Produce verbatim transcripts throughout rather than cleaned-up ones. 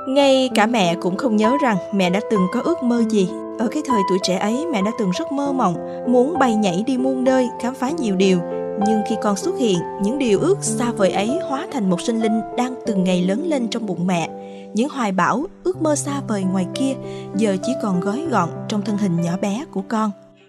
Ngay cả mẹ cũng không nhớ rằng mẹ đã từng có ước mơ gì. Ở cái thời tuổi trẻ ấy, mẹ đã từng rất mơ mộng, muốn bay nhảy đi muôn nơi, khám phá nhiều điều. Nhưng khi con xuất hiện, những điều ước xa vời ấy hóa thành một sinh linh đang từng ngày lớn lên trong bụng mẹ. Những hoài bão, ước mơ xa vời ngoài kia, giờ chỉ còn gói gọn trong thân hình nhỏ bé của con.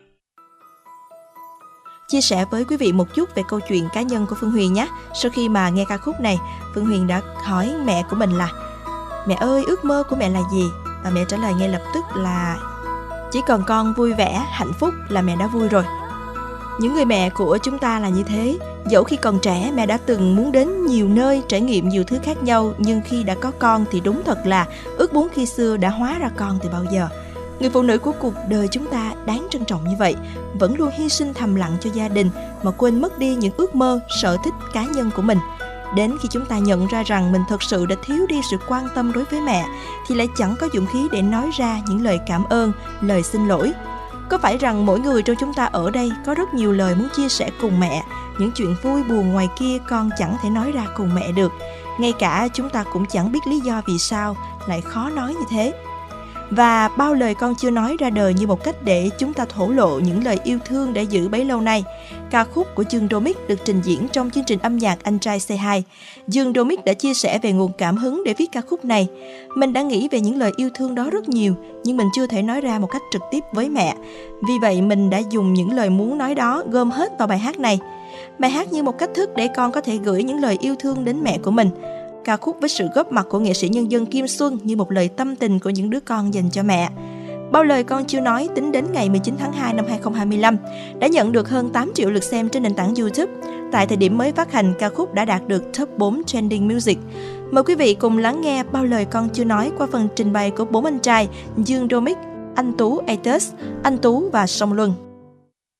Chia sẻ với quý vị một chút về câu chuyện cá nhân của Phương Huyền nhé. Sau khi mà nghe ca khúc này, Phương Huyền đã hỏi mẹ của mình là: mẹ ơi, ước mơ của mẹ là gì? Và mẹ trả lời ngay lập tức là: chỉ cần con vui vẻ, hạnh phúc là mẹ đã vui rồi. Những người mẹ của chúng ta là như thế. Dẫu khi còn trẻ, mẹ đã từng muốn đến nhiều nơi, trải nghiệm nhiều thứ khác nhau. Nhưng khi đã có con thì đúng thật là ước muốn khi xưa đã hóa ra con từ bao giờ. Người phụ nữ của cuộc đời chúng ta đáng trân trọng như vậy, vẫn luôn hy sinh thầm lặng cho gia đình mà quên mất đi những ước mơ, sở thích cá nhân của mình. Đến khi chúng ta nhận ra rằng mình thật sự đã thiếu đi sự quan tâm đối với mẹ, thì lại chẳng có dũng khí để nói ra những lời cảm ơn, lời xin lỗi. Có phải rằng mỗi người trong chúng ta ở đây có rất nhiều lời muốn chia sẻ cùng mẹ, những chuyện vui buồn ngoài kia con chẳng thể nói ra cùng mẹ được. Ngay cả chúng ta cũng chẳng biết lý do vì sao lại khó nói như thế. Và bao lời con chưa nói ra đời như một cách để chúng ta thổ lộ những lời yêu thương đã giữ bấy lâu nay. Ca khúc của Dương Domic được trình diễn trong chương trình âm nhạc Anh Trai Say Hi. Dương Domic đã chia sẻ về nguồn cảm hứng để viết ca khúc này. Mình đã nghĩ về những lời yêu thương đó rất nhiều, nhưng mình chưa thể nói ra một cách trực tiếp với mẹ. Vì vậy mình đã dùng những lời muốn nói đó gom hết vào bài hát này. Bài hát như một cách thức để con có thể gửi những lời yêu thương đến mẹ của mình. Ca khúc với sự góp mặt của nghệ sĩ nhân dân Kim Xuân như một lời tâm tình của những đứa con dành cho mẹ. Bao lời con chưa nói tính đến ngày mười chín tháng hai năm hai không hai lăm đã nhận được hơn tám triệu lượt xem trên nền tảng YouTube. Tại thời điểm mới phát hành, ca khúc đã đạt được top bốn Trending Music. Mời quý vị cùng lắng nghe Bao lời con chưa nói qua phần trình bày của bốn anh trai Dương Domic, anh Tú Atus, anh Tú và Song Luân.